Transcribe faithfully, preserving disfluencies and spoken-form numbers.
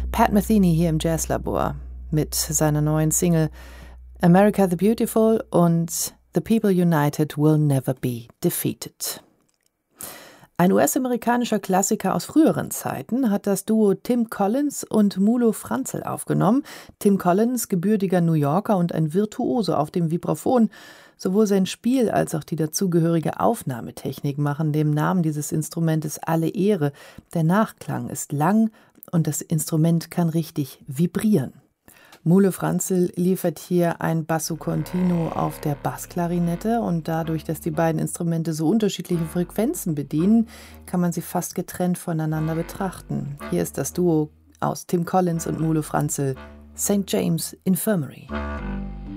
Pat Metheny hier im Jazzlabor mit seiner neuen Single America the Beautiful und The People United Will Never Be Defeated. Ein U S-amerikanischer Klassiker aus früheren Zeiten hat das Duo Tim Collins und Mulo Franzel aufgenommen. Tim Collins, gebürtiger New Yorker und ein Virtuose auf dem Vibraphon. Sowohl sein Spiel als auch die dazugehörige Aufnahmetechnik machen dem Namen dieses Instrumentes alle Ehre. Der Nachklang ist lang und das Instrument kann richtig vibrieren. Mulo Franzel liefert hier ein Basso Continuo auf der Bassklarinette und dadurch, dass die beiden Instrumente so unterschiedliche Frequenzen bedienen, kann man sie fast getrennt voneinander betrachten. Hier ist das Duo aus Tim Collins und Mulo Franzel, Saint James Infirmary.